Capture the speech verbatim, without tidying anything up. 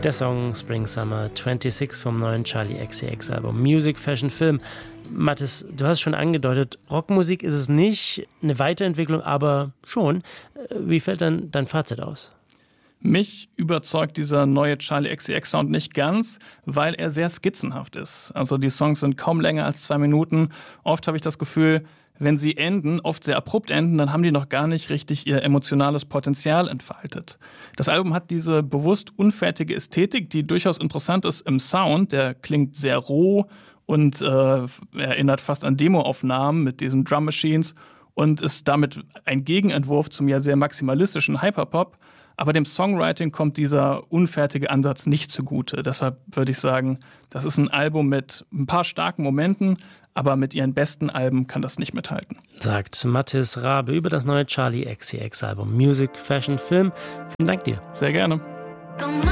Der Song Spring Summer sechsundzwanzig vom neuen Charli X C X-Album Music, Fashion, Film. Mathis, du hast schon angedeutet, Rockmusik ist es nicht, eine Weiterentwicklung aber schon. Wie fällt dann dein Fazit aus? Mich überzeugt dieser neue Charli X C X-Sound nicht ganz, weil er sehr skizzenhaft ist. Also die Songs sind kaum länger als zwei Minuten. Oft habe ich das Gefühl, wenn sie enden, oft sehr abrupt enden, dann haben die noch gar nicht richtig ihr emotionales Potenzial entfaltet. Das Album hat diese bewusst unfertige Ästhetik, die durchaus interessant ist im Sound. Der klingt sehr roh und äh, erinnert fast an Demoaufnahmen mit diesen Drum Machines und ist damit ein Gegenentwurf zum ja sehr maximalistischen Hyperpop. Aber dem Songwriting kommt dieser unfertige Ansatz nicht zugute. Deshalb würde ich sagen, das ist ein Album mit ein paar starken Momenten, aber mit ihren besten Alben kann das nicht mithalten. Sagt Mathis Rabe über das neue Charli X C X-Album Music, Fashion, Film. Vielen Dank dir. Sehr gerne.